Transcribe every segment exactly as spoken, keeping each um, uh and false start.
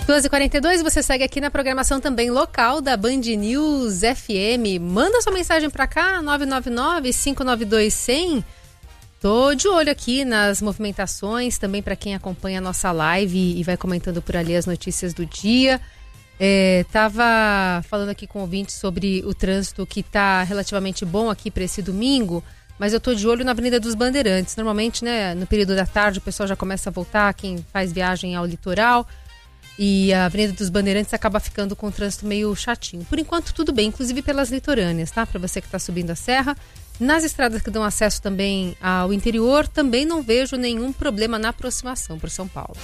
duas e quarenta e dois, você segue aqui na programação também local da Band News F M. Manda sua mensagem para cá, nove nove nove, cinco nove dois, cem. Tô de olho aqui nas movimentações, também para quem acompanha a nossa live e vai comentando por ali as notícias do dia. É, tava falando aqui com ouvintes sobre o trânsito que tá relativamente bom aqui para esse domingo, mas eu tô de olho na Avenida dos Bandeirantes. Normalmente, né, no período da tarde o pessoal já começa a voltar, quem faz viagem ao litoral. E a Avenida dos Bandeirantes acaba ficando com o trânsito meio chatinho. Por enquanto, tudo bem, inclusive pelas litorâneas, tá? Para você que está subindo a serra. Nas estradas que dão acesso também ao interior, também não vejo nenhum problema na aproximação por São Paulo.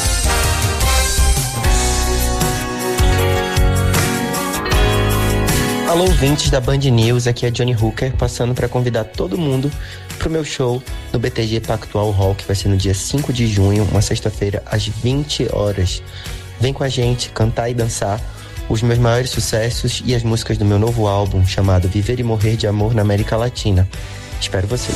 Alô, ouvintes da Band News, aqui é Johnny Hooker, passando para convidar todo mundo pro meu show no B T G Pactual Hall, que vai ser no dia cinco de junho, uma sexta-feira, às vinte horas. Vem com a gente cantar e dançar os meus maiores sucessos e as músicas do meu novo álbum, chamado Viver e Morrer de Amor na América Latina. Espero vocês.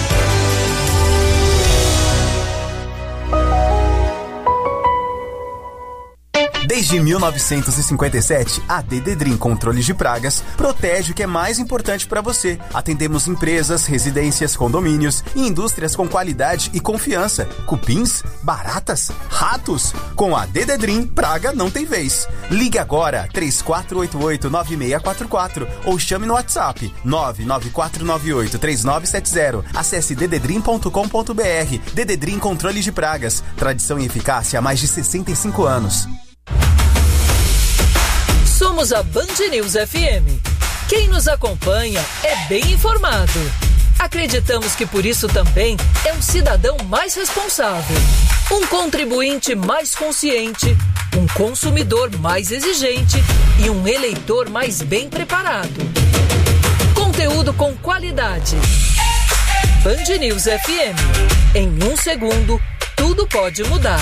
Desde mil novecentos e cinquenta e sete, a Dededrim Controles de Pragas protege o que é mais importante para você. Atendemos empresas, residências, condomínios e indústrias com qualidade e confiança. Cupins, baratas, ratos. Com a Dededrim, praga não tem vez. Ligue agora, três quatro oito oito, nove seis quatro quatro ou chame no WhatsApp nove nove quatro nove oito, três nove sete zero. Acesse dededrim ponto com ponto b r. Dededrim Controles de Pragas. Tradição e eficácia há mais de sessenta e cinco anos. Somos a Band News F M. Quem nos acompanha é bem informado. Acreditamos que por isso também é um cidadão mais responsável, um contribuinte mais consciente, um consumidor mais exigente e um eleitor mais bem preparado. Conteúdo com qualidade. Band News F M. Em um segundo, tudo pode mudar.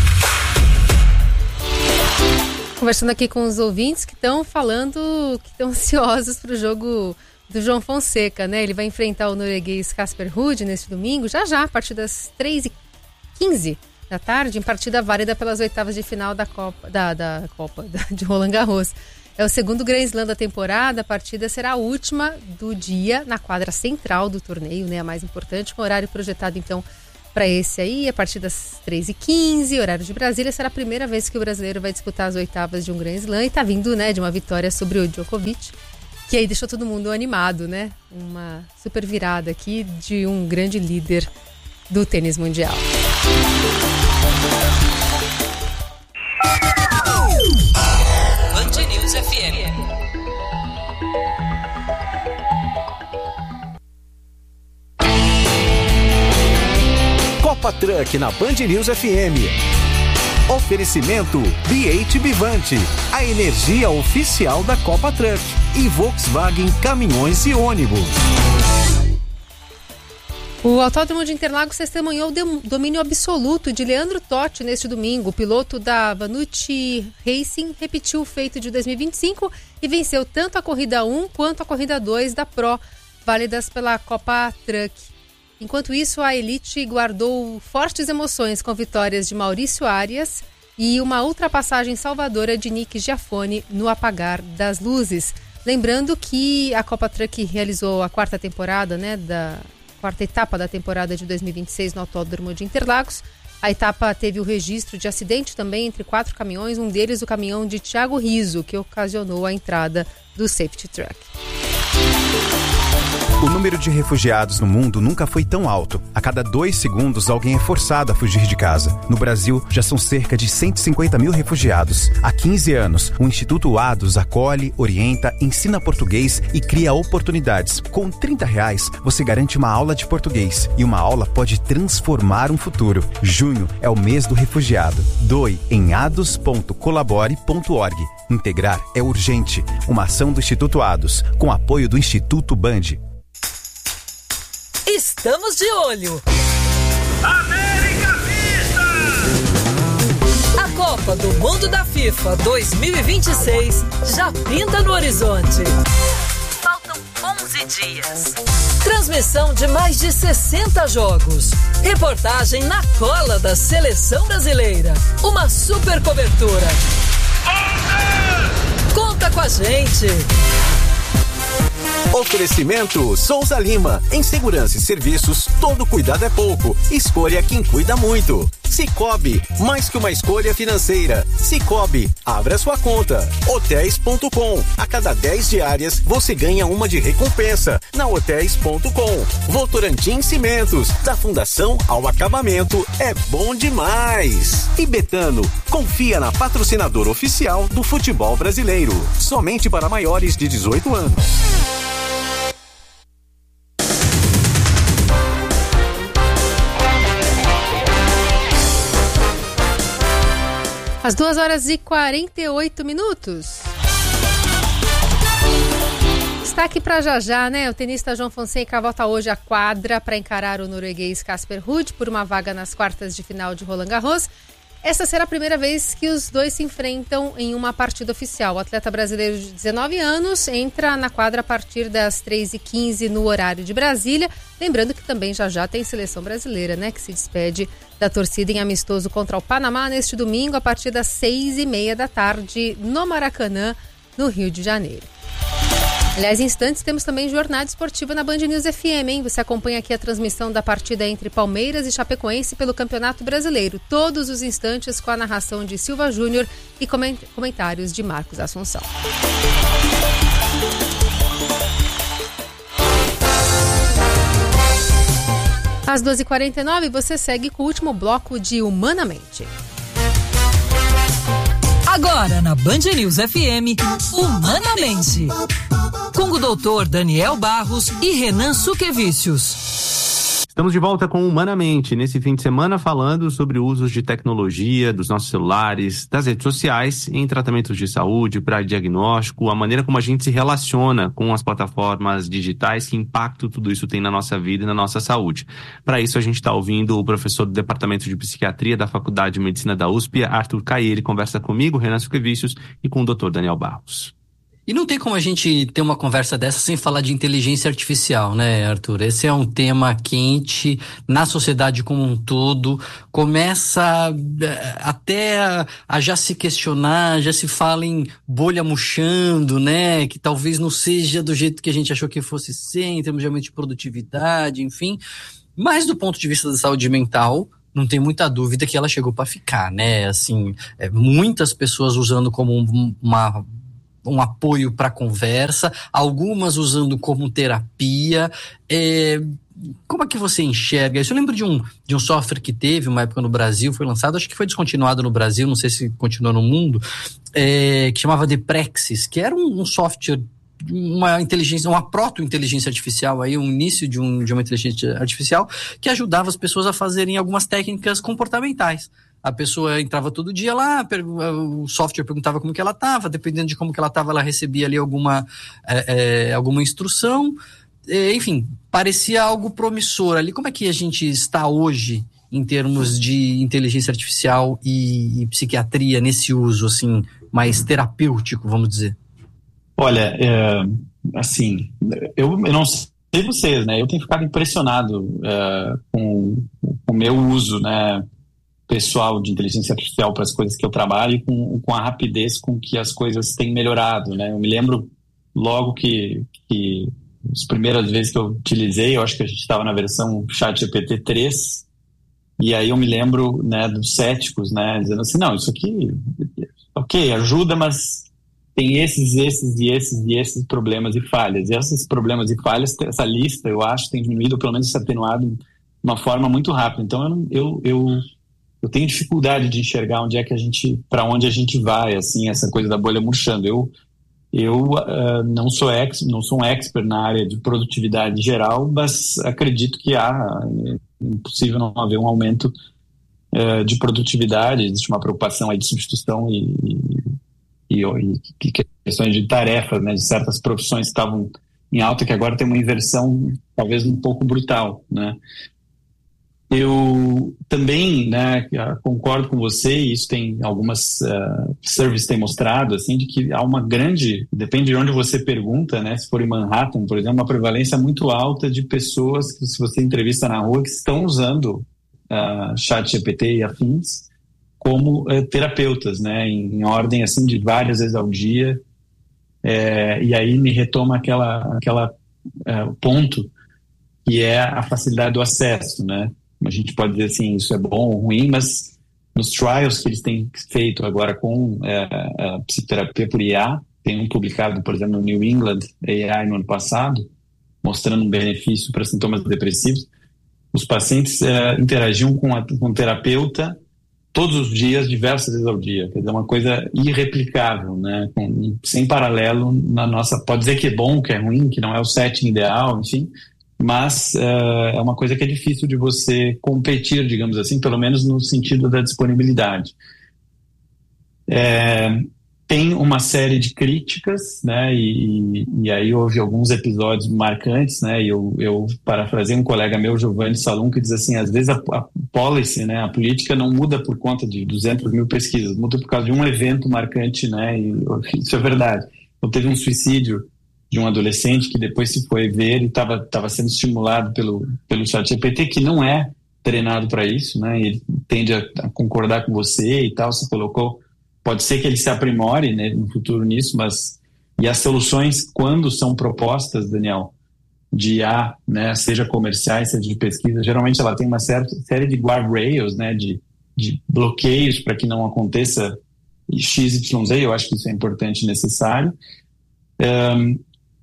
Conversando aqui com os ouvintes que estão falando, que estão ansiosos para o jogo do João Fonseca, né? Ele vai enfrentar o norueguês Casper Ruud neste domingo, já já, a partir das três e quinze da tarde, em partida válida pelas oitavas de final da Copa, da, da Copa da, de Roland Garros. É o segundo Grand Slam da temporada, a partida será a última do dia na quadra central do torneio, né? A mais importante, com horário projetado, então, para esse aí, a partir das três e quinze, horário de Brasília, será a primeira vez que o brasileiro vai disputar as oitavas de um Grand Slam e tá vindo, né, de uma vitória sobre o Djokovic, que aí deixou todo mundo animado, né? Uma super virada aqui de um grande líder do tênis mundial. Band News F M. Copa Truck na Band News F M. Oferecimento B oito Bivante, a energia oficial da Copa Truck, e Volkswagen Caminhões e Ônibus. O Autódromo de Interlagos testemunhou o domínio absoluto de Leandro Totti neste domingo. O piloto da Vanucci Racing repetiu o feito de dois mil e vinte e cinco e venceu tanto a corrida um quanto a corrida dois da Pro, válidas pela Copa Truck. Enquanto isso, a Elite guardou fortes emoções com vitórias de Maurício Arias e uma ultrapassagem salvadora de Nick Giafone no apagar das luzes. Lembrando que a Copa Truck realizou a quarta temporada, né, da quarta etapa da temporada de dois mil e vinte e seis no Autódromo de Interlagos. A etapa teve o registro de acidente também entre quatro caminhões, um deles o caminhão de Thiago Rizzo, que ocasionou a entrada do Safety Truck. O número de refugiados no mundo nunca foi tão alto. A cada dois segundos, alguém é forçado a fugir de casa. No Brasil, já são cerca de cento e cinquenta mil refugiados. Há quinze anos, o Instituto Ados acolhe, orienta, ensina português e cria oportunidades. Com trinta reais, você garante uma aula de português. E uma aula pode transformar um futuro. Junho é o mês do refugiado. Doe em ados ponto colabore ponto org. Integrar é urgente. Uma ação do Instituto Ados, com apoio do Instituto Band. Estamos de olho. América Vista! A Copa do Mundo da FIFA dois mil e vinte e seis já pinta no horizonte. Faltam onze Dias. Transmissão de mais de sessenta jogos. Reportagem na cola da Seleção Brasileira. Uma super cobertura. Conta com a gente. Oferecimento Souza Lima. Em segurança e serviços, todo cuidado é pouco. Escolha quem cuida muito. Sicoob, mais que uma escolha financeira. Sicoob, abra sua conta. Hotéis ponto com. A cada dez diárias, você ganha uma de recompensa. Na Hotéis ponto com. Votorantim Cimentos. Da fundação ao acabamento, é bom demais. E Betano, confia na patrocinadora oficial do futebol brasileiro. Somente para maiores de dezoito anos. Às duas horas e quarenta e oito minutos. Destaque para já já, né? O tenista João Fonseca volta hoje à quadra para encarar o norueguês Casper Ruud por uma vaga nas quartas de final de Roland Garros. Essa será a primeira vez que os dois se enfrentam em uma partida oficial. O atleta brasileiro de dezenove anos entra na quadra a partir das três e quinze no horário de Brasília. Lembrando que também já já tem seleção brasileira, né? Que se despede da torcida em amistoso contra o Panamá neste domingo a partir das seis e meia da tarde no Maracanã, no Rio de Janeiro. Aliás, em instantes temos também jornada esportiva na Band News F M, hein? Você acompanha aqui a transmissão da partida entre Palmeiras e Chapecoense pelo Campeonato Brasileiro. Todos os instantes com a narração de Silva Júnior e comentários de Marcos Assunção. Às doze e quarenta e nove, você segue com o último bloco de Humanamente. Agora na Band News F M, Humanamente, com o doutor Daniel Barros e Renan Suquevicius. Estamos de volta com Humanamente, nesse fim de semana falando sobre o uso de tecnologia, dos nossos celulares, das redes sociais, em tratamentos de saúde, para diagnóstico, a maneira como a gente se relaciona com as plataformas digitais, que impacto tudo isso tem na nossa vida e na nossa saúde. Para isso a gente está ouvindo o professor do Departamento de Psiquiatria da Faculdade de Medicina da U S P, Arthur Caí. Ele conversa comigo, Renan Suquevicius, e com o doutor Daniel Barros. E não tem como a gente ter uma conversa dessa sem falar de inteligência artificial, né, Arthur? Esse é um tema quente na sociedade como um todo. Começa até a, a já se questionar, já se fala em bolha murchando, né? Que talvez não seja do jeito que a gente achou que fosse ser, em termos de aumento de produtividade, enfim. Mas do ponto de vista da saúde mental, não tem muita dúvida que ela chegou para ficar, né? Assim, é, muitas pessoas usando como um, uma... um apoio para conversa, algumas usando como terapia. É, como é que você enxerga isso? Eu lembro de um, de um software que teve uma época no Brasil, foi lançado, acho que foi descontinuado no Brasil, não sei se continua no mundo, é, que chamava Deprexis, que era um, um software, uma inteligência, uma proto-inteligência artificial, aí, um início de, um, de uma inteligência artificial que ajudava as pessoas a fazerem algumas técnicas comportamentais. A pessoa entrava todo dia lá, o software perguntava como que ela estava, dependendo de como que ela estava, ela recebia ali alguma, é, é, alguma instrução, é, enfim, parecia algo promissor ali. Como é que a gente está hoje em termos de inteligência artificial e, e psiquiatria nesse uso, assim, mais terapêutico, vamos dizer? Olha, é, assim, eu, eu não sei vocês, né, eu tenho ficado impressionado é, com o meu uso, né, pessoal de inteligência artificial para as coisas que eu trabalho e com, com a rapidez com que as coisas têm melhorado, né? Eu me lembro logo que, que as primeiras vezes que eu utilizei, eu acho que a gente estava na versão ChatGPT três, e aí eu me lembro, né, dos céticos, né, dizendo assim, não, isso aqui, ok, ajuda, mas tem esses, esses e esses e esses problemas e falhas. E esses problemas e falhas, essa lista, eu acho, tem diminuído, ou pelo menos se atenuado de uma forma muito rápida. Então eu... eu, eu Eu tenho dificuldade de enxergar onde é que a gente, para onde a gente vai, assim, essa coisa da bolha murchando. Eu, eu uh, não sou ex, não sou um expert na área de produtividade geral, mas acredito que há, é impossível não haver um aumento uh, de produtividade. Existe uma preocupação aí de substituição e, e, e, e questões de tarefas, né, de certas profissões que estavam em alta, que agora tem uma inversão talvez um pouco brutal, né? Eu também, né, concordo com você, e isso tem algumas uh, surveys têm mostrado, assim, de que há uma grande, depende de onde você pergunta, né, se for em Manhattan, por exemplo, uma prevalência muito alta de pessoas que, se você entrevista na rua, que estão usando uh, chat G P T e afins como uh, terapeutas, né, em, em ordem, assim, de várias vezes ao dia, é, e aí me retoma aquela, aquela uh, ponto que é a facilidade do acesso, né. A gente pode dizer assim, isso é bom ou ruim, mas nos trials que eles têm feito agora com é, a psicoterapia por I A, tem um publicado, por exemplo, no New England A I no ano passado, mostrando um benefício para sintomas depressivos. Os pacientes é, interagiam com, a, com o terapeuta todos os dias, diversas vezes ao dia. Quer dizer, uma coisa irreplicável, né? Com, sem paralelo na nossa... Pode dizer que é bom, que é ruim, que não é o setting ideal, enfim... mas uh, é uma coisa que é difícil de você competir, digamos assim, pelo menos no sentido da disponibilidade. É, tem uma série de críticas, né, e, e aí houve alguns episódios marcantes, né, e eu, eu parafrasei um colega meu, Giovanni Salum, que diz assim, às vezes a, a policy, né, a política não muda por conta de duzentas mil pesquisas, muda por causa de um evento marcante, né, e isso é verdade. Então teve um suicídio de um adolescente que depois se foi ver e estava estava sendo estimulado pelo, pelo chat G P T, que não é treinado para isso, né? Ele tende a, a concordar com você e tal, se colocou, pode ser que ele se aprimore, né, no futuro nisso, mas e as soluções, quando são propostas, Daniel, de I A, né, seja comerciais, seja de pesquisa, geralmente ela tem uma certa série de guardrails, né, de, de bloqueios para que não aconteça X Y Z, eu acho que isso é importante e necessário. Um,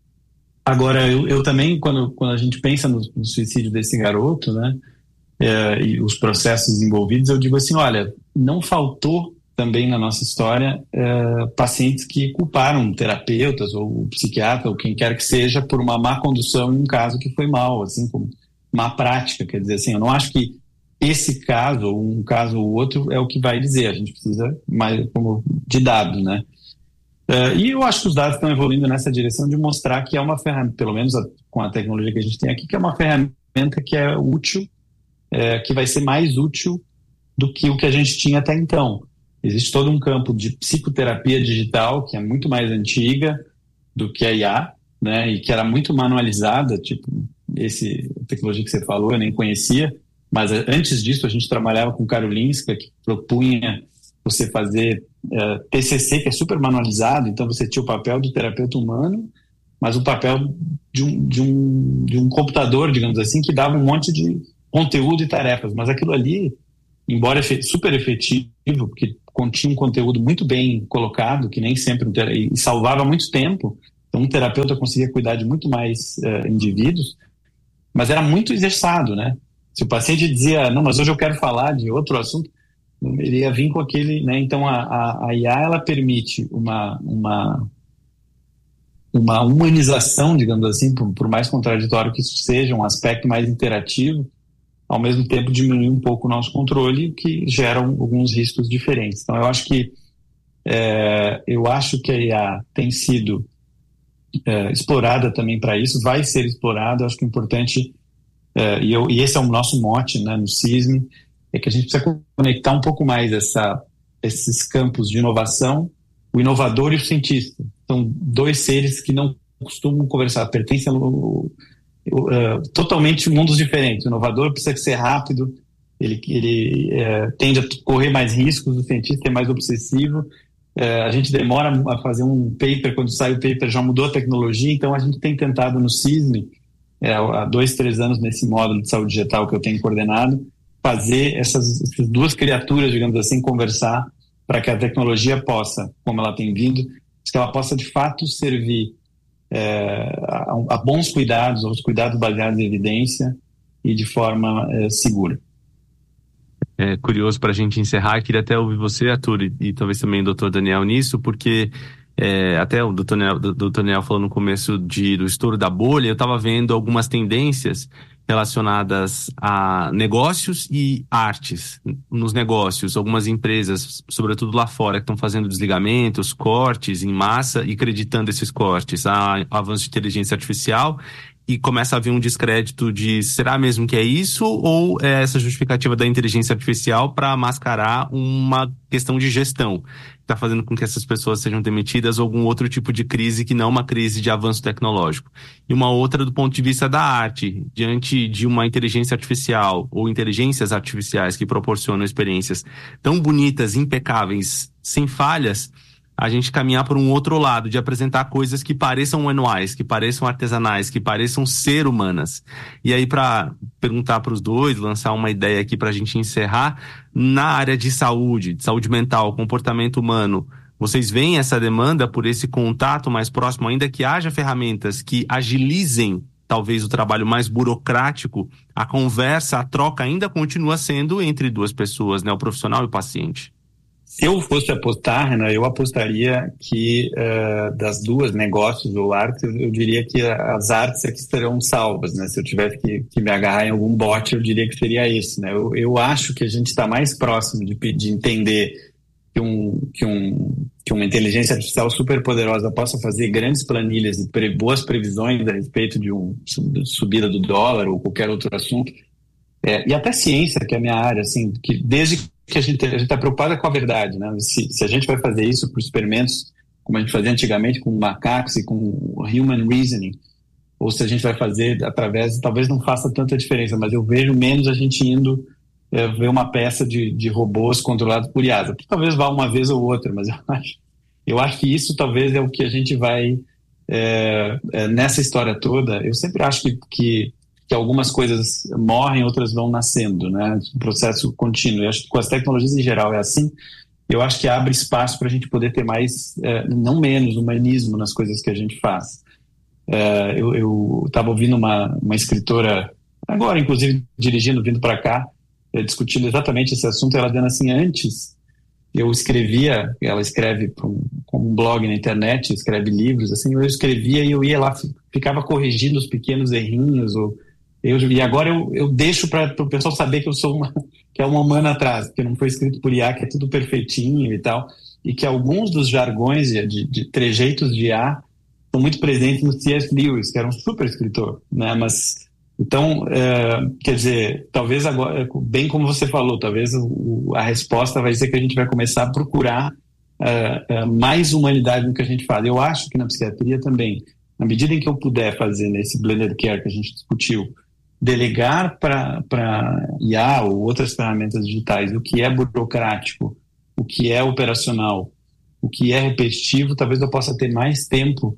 Agora, eu, eu também, quando, quando a gente pensa no, no suicídio desse garoto, né, é, e os processos envolvidos, eu digo assim, olha, não faltou também na nossa história é, pacientes que culparam terapeutas ou psiquiatra ou quem quer que seja por uma má condução em um caso que foi mal, assim, como má prática, quer dizer assim, eu não acho que esse caso, ou um caso ou outro, é o que vai dizer, a gente precisa mais como de dado, né. Uh, e eu acho que os dados estão evoluindo nessa direção de mostrar que é uma ferramenta, pelo menos a, com a tecnologia que a gente tem aqui, que é uma ferramenta que é útil, é, que vai ser mais útil do que o que a gente tinha até então. Existe todo um campo de psicoterapia digital, que é muito mais antiga do que a I A, né, e que era muito manualizada, tipo, esse tecnologia que você falou, eu nem conhecia, mas antes disso a gente trabalhava com Karolinska, que propunha você fazer uh, T C C, que é super manualizado, então você tinha o papel do terapeuta humano, mas o papel de um, de um, de um computador, digamos assim, que dava um monte de conteúdo e tarefas, mas aquilo ali, embora efe- super efetivo, porque continha um conteúdo muito bem colocado, que nem sempre um ter- e salvava muito tempo, então um terapeuta conseguia cuidar de muito mais uh, indivíduos, mas era muito engessado, né? Se o paciente dizia, não, mas hoje eu quero falar de outro assunto, ele ia vir com aquele, né? Então a, a, a I A, ela permite uma, uma, uma humanização, digamos assim, por, por mais contraditório que isso seja, um aspecto mais interativo, ao mesmo tempo diminuir um pouco o nosso controle, que geram alguns riscos diferentes. Então eu acho que é, eu acho que a I A tem sido é, explorada também para isso, vai ser explorada. Eu acho que é importante, é, e, eu, e esse é o nosso mote, né, no CISM, é que a gente precisa conectar um pouco mais essa, esses campos de inovação, o inovador e o cientista. São dois seres que não costumam conversar, pertencem a uh, uh, totalmente mundos diferentes. O inovador precisa ser rápido, ele, ele uh, tende a correr mais riscos, o cientista é mais obsessivo. Uh, a gente demora a fazer um paper, quando sai o paper já mudou a tecnologia, então a gente tem tentado no CISM, é, há dois, três anos nesse módulo de saúde digital que eu tenho coordenado, fazer essas, essas duas criaturas, digamos assim, conversar para que a tecnologia possa, como ela tem vindo, que ela possa de fato servir é, a, a bons cuidados, aos cuidados baseados em evidência e de forma é, segura. É curioso para a gente encerrar, queria até ouvir você, Arthur, e, e talvez também o doutor Daniel nisso, porque é, até o doutor Daniel, doutor Daniel falou no começo de, do estouro da bolha, eu estava vendo algumas tendências relacionadas a negócios e artes. Nos negócios, algumas empresas, sobretudo lá fora, que estão fazendo desligamentos, cortes em massa e acreditando esses cortes a avanço de inteligência artificial, e começa a haver um descrédito de será mesmo que é isso, ou é essa justificativa da inteligência artificial para mascarar uma questão de gestão que está fazendo com que essas pessoas sejam demitidas, ou algum outro tipo de crise que não uma crise de avanço tecnológico. E uma outra do ponto de vista da arte, diante de uma inteligência artificial ou inteligências artificiais que proporcionam experiências tão bonitas, impecáveis, sem falhas, a gente caminhar por um outro lado, de apresentar coisas que pareçam manuais, que pareçam artesanais, que pareçam ser humanas. E aí, para perguntar para os dois, lançar uma ideia aqui para a gente encerrar, na área de saúde, de saúde mental, comportamento humano, vocês veem essa demanda por esse contato mais próximo, ainda que haja ferramentas que agilizem talvez o trabalho mais burocrático, a conversa, a troca ainda continua sendo entre duas pessoas, né, o profissional e o paciente. Se eu fosse apostar, Renan, eu apostaria que uh, das duas, negócios ou artes, eu diria que as artes é que estarão salvas, né? Se eu tivesse que, que me agarrar em algum bote, eu diria que seria isso, né? Eu, eu acho que a gente está mais próximo de, de entender que, um, que, um, que uma inteligência artificial super poderosa possa fazer grandes planilhas e pre, boas previsões a respeito de uma subida do dólar ou qualquer outro assunto. É, e até ciência, que é a minha área, assim, que desde que a gente está preocupada com a verdade, né? Se, se a gente vai fazer isso por experimentos, como a gente fazia antigamente com macacos e com human reasoning, ou se a gente vai fazer através, talvez não faça tanta diferença, mas eu vejo menos a gente indo é, ver uma peça de, de robôs controlados por I A, que talvez vá uma vez ou outra, mas eu acho, eu acho que isso talvez é o que a gente vai, é, é, nessa história toda, eu sempre acho que, que que algumas coisas morrem, outras vão nascendo, né? Um processo contínuo. Eu acho que com as tecnologias em geral é assim. Eu acho que abre espaço para a gente poder ter mais, é, não menos, humanismo nas coisas que a gente faz. É, eu estava ouvindo uma, uma escritora, agora inclusive dirigindo, vindo para cá, é, discutindo exatamente esse assunto, ela dizendo assim, antes eu escrevia, ela escreve com um, um blog na internet, escreve livros, assim, eu escrevia e eu ia lá, ficava corrigindo os pequenos errinhos, ou Eu, e agora eu, eu deixo para o pessoal saber que eu sou uma, que é uma humana atrás, porque não foi escrito por I A, que é tudo perfeitinho e tal, e que alguns dos jargões de, de, de trejeitos de I A são muito presentes no C S Lewis, que era um super escritor, né? Mas, então, é, quer dizer, talvez agora, bem como você falou, talvez o, a resposta vai ser que a gente vai começar a procurar é, é, mais humanidade no que a gente faz. Eu acho que na psiquiatria também, na medida em que eu puder fazer nesse blended care que a gente discutiu, delegar para I A ou outras ferramentas digitais o que é burocrático, o que é operacional, o que é repetitivo, talvez eu possa ter mais tempo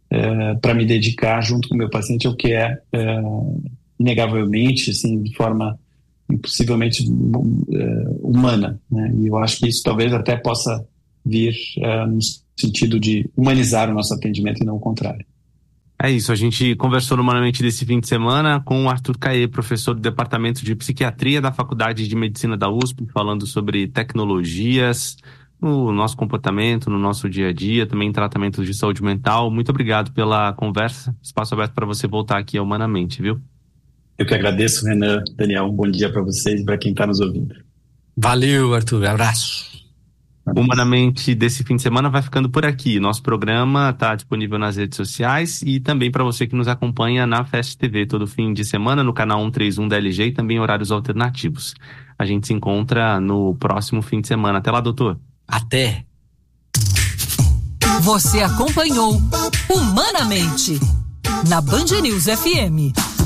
é, para me dedicar junto com o meu paciente ao que é, é inegavelmente, assim, de forma impossivelmente é, humana, né? E eu acho que isso talvez até possa vir é, no sentido de humanizar o nosso atendimento e não o contrário. É isso, a gente conversou no Humanamente desse fim de semana com o Arthur Caê, professor do Departamento de Psiquiatria da Faculdade de Medicina da U S P, falando sobre tecnologias no nosso comportamento, no nosso dia a dia, também em tratamentos de saúde mental. Muito obrigado pela conversa, espaço aberto para você voltar aqui ao Humanamente, viu? Eu que agradeço, Renan, Daniel, um bom dia para vocês e para quem está nos ouvindo. Valeu, Arthur, abraço. Humanamente desse fim de semana vai ficando por aqui. Nosso programa está disponível nas redes sociais e também para você que nos acompanha na Fast T V todo fim de semana no canal cento e trinta e um da L G e também horários alternativos. A gente se encontra no próximo fim de semana. Até lá, doutor. Até. Você acompanhou Humanamente na Band News F M.